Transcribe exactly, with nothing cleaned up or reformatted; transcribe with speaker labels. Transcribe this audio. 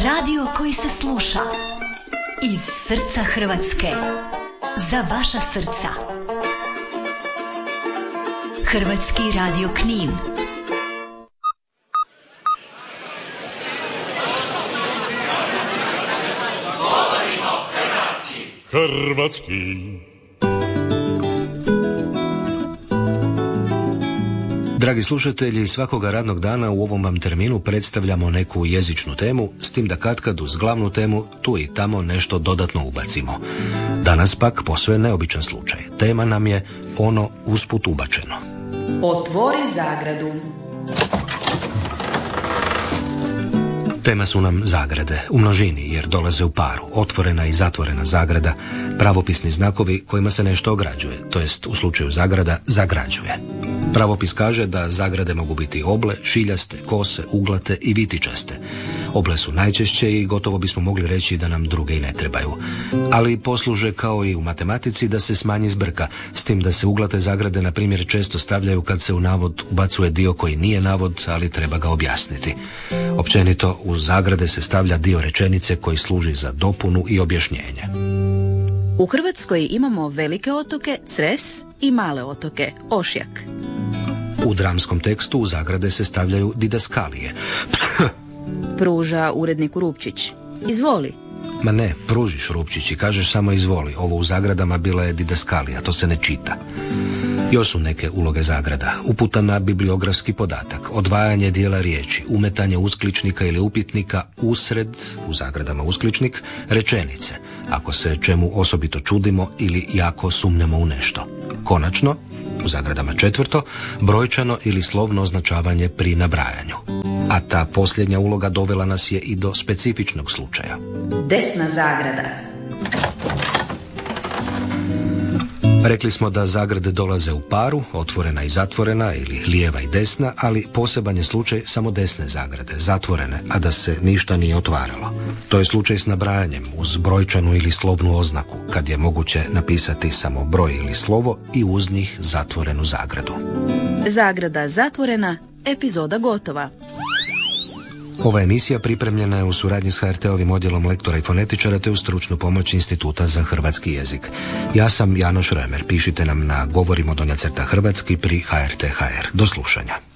Speaker 1: Radio koji se sluša. Iz srca Hrvatske. Za vaša srca. Hrvatski radio Knin.
Speaker 2: Hrvatski.
Speaker 3: Dragi slušatelji, svakoga radnog dana u ovom vam terminu predstavljamo neku jezičnu temu, s tim da katkad uz glavnu temu tu i tamo nešto dodatno ubacimo. Danas pak posve neobičan slučaj. Tema nam je ono usput ubačeno.
Speaker 4: Otvori zagradu.
Speaker 3: Tema su nam zagrade, u množini jer dolaze u paru, otvorena i zatvorena zagrada, pravopisni znakovi kojima se nešto ograđuje, to jest u slučaju zagrada zagrađuje. Pravopis kaže da zagrade mogu biti oble, šiljaste, kose, uglate i vitičaste. Oble su najčešće i gotovo bismo mogli reći da nam druge i ne trebaju. Ali posluže kao i u matematici da se smanji zbrka, s tim da se uglate zagrade na primjer često stavljaju kad se u navod ubacuje dio koji nije navod, ali treba ga objasniti. Općenito, u zagrade se stavlja dio rečenice koji služi za dopunu i objašnjenje.
Speaker 4: U Hrvatskoj imamo velike otoke, Cres, i male otoke, Ošjak.
Speaker 3: U dramskom tekstu u zagrade se stavljaju didaskalije.
Speaker 4: Pruža urednik Rupčić. Izvoli.
Speaker 3: Ma ne, pružiš Rupčić i kažeš samo izvoli. Ovo u zagradama bila je didaskalija, to se ne čita. Još su neke uloge zagrada. Uputa na bibliografski podatak, odvajanje dijela riječi, umetanje uskličnika ili upitnika usred, u zagradama uskličnik, rečenice, ako se čemu osobito čudimo ili jako sumnjamo u nešto. Konačno, u zagradama četvrto, brojčano ili slovno označavanje pri nabrajanju. A ta posljednja uloga dovela nas je i do specifičnog slučaja.
Speaker 4: Desna zagrada.
Speaker 3: Rekli smo da zagrade dolaze u paru, otvorena i zatvorena ili lijeva i desna, ali poseban je slučaj samo desne zagrade, zatvorene, a da se ništa nije otvaralo. To je slučaj s nabrajanjem uz brojčanu ili slovnu oznaku, kad je moguće napisati samo broj ili slovo i uz njih zatvorenu zagradu.
Speaker 4: Zagrada zatvorena, epizoda gotova.
Speaker 3: Ova emisija pripremljena je u suradnji s ha er te-ovim odjelom lektora i fonetičara te uz stručnu pomoć Instituta za hrvatski jezik. Ja sam Janoš Römer. Pišite nam na govorimo donja crta hrvatski pri ha er te tačka ha er. Do slušanja.